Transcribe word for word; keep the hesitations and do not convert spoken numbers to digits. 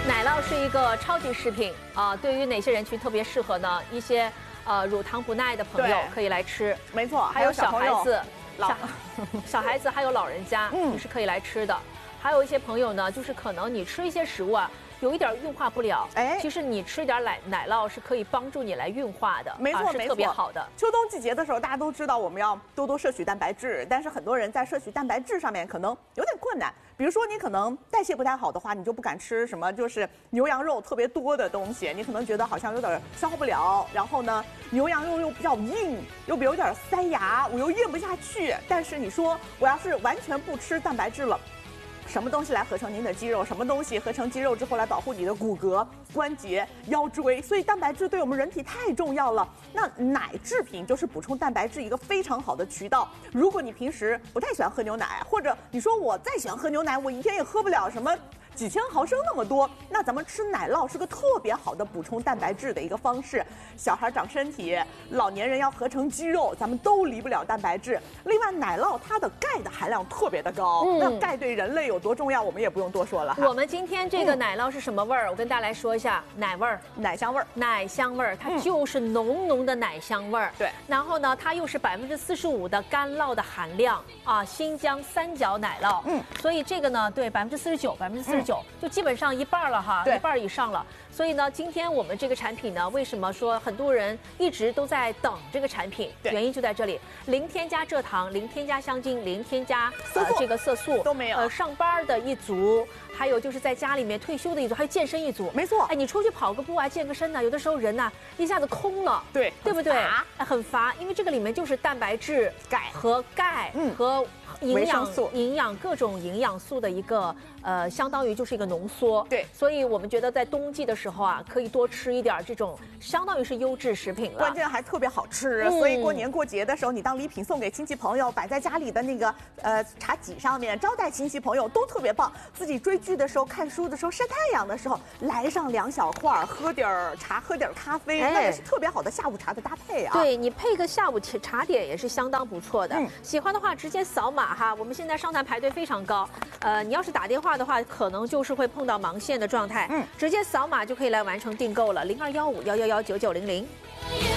奶酪是一个超级食品啊、呃，对于哪些人群特别适合呢？一些呃乳糖不耐的朋友可以来吃， 没错， 还有小孩子、 老小孩子还有老人家，嗯，也是可以来吃的。还有一些朋友呢，就是可能你吃一些食物啊。有一点运化不了，哎，其实你吃一点奶奶酪是可以帮助你来运化的， 没错， 啊、是特别好的。 秋冬季节的时候，大家都知道我们要多多摄取蛋白质，但是很多人在摄取蛋白质上面可能有点困难。比如说你可能代谢不太好的话，你就不敢吃什么就是牛羊肉特别多的东西，你可能觉得好像有点消化不了。然后呢，牛羊肉又比较硬，又有点塞牙，我又咽不下去。但是你说我要是完全不吃蛋白质了。什么东西来合成您的肌肉？什么东西合成肌肉之后来保护你的骨骼、关节、腰椎？所以蛋白质对我们人体太重要了。那奶制品就是补充蛋白质一个非常好的渠道。如果你平时不太喜欢喝牛奶，或者你说我再喜欢喝牛奶，我一天也喝不了什么几千毫升那么多，那咱们吃奶酪是个特别好的补充蛋白质的一个方式。小孩长身体，老年人要合成肌肉，咱们都离不了蛋白质。另外，奶酪它的钙的含量特别的高，嗯、那钙对人类有多重要，我们也不用多说了。 我们今天这个奶酪是什么味儿？嗯、我跟大家来说一下，奶味儿， 奶香味儿， 奶香味儿，它就是浓浓的奶香味儿。 对、嗯， 然后呢，它又是百分之四十五的干酪的含量啊，新疆三角奶酪。嗯，所以这个呢，对，百分之四十九，百分之四十九，就基本上一半了哈，一半以上了。所以呢，今天我们这个产品呢，为什么说很多人一直都在等这个产品？原因就在这里，零添加蔗糖，零添加香精，零添加呃这个色素都没有。 呃，上班的一族，还有就是在家里面退休的一族，还有健身一族。 没错， 哎，你出去跑个步啊，健个身呢，有的时候人呢一下子空了， 对， 对不对？哎，很乏，因为这个里面就是蛋白质、 钙和钙嗯和营养素、 营养各种营养素的一个呃，相当于就是一个浓缩。 对， 所以我们觉得在冬季的时候啊，可以多吃一点这种，相当于是优质食品了。 关键还特别好吃，嗯、所以过年过节的时候，你当礼品送给亲戚朋友，摆在家里的那个呃茶几上面，招待亲戚朋友都特别棒。自己追剧的时候、看书的时候、晒太阳的时候，来上两小块，喝点茶，喝点咖啡，哎、那也是特别好的下午茶的搭配啊。 对，你配个下午茶点也是相当不错的。嗯、喜欢的话直接扫码哈，我们现在上台排队非常高。呃，你要是打电话的话，可能就是会碰到忙线的状态。嗯，直接扫码就可以来完成订购了，零二幺五幺幺幺九九零零。